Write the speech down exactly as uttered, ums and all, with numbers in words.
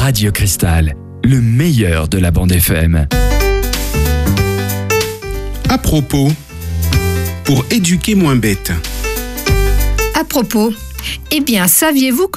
Radio Cristal, le meilleur de la bande F M. À propos, pour éduquer moins bête. À propos, eh bien, saviez-vous